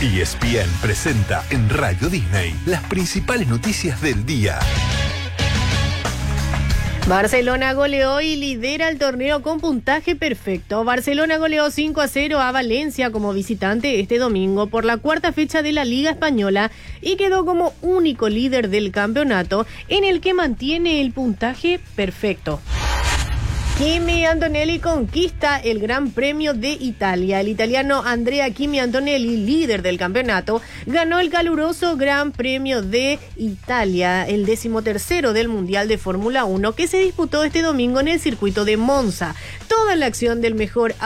ESPN presenta en Radio Disney las principales noticias del día. Barcelona goleó y lidera el torneo con puntaje perfecto. Barcelona goleó 5-0 a Valencia como visitante este domingo por la cuarta fecha de la Liga Española y quedó como único líder del campeonato, en el que mantiene el puntaje perfecto. Kimi Antonelli conquista el Gran Premio de Italia. El italiano Andrea Kimi Antonelli, líder del campeonato, ganó el caluroso Gran Premio de Italia, el 13º del Mundial de Fórmula 1, que se disputó este domingo en el circuito de Monza. Toda la acción del mejor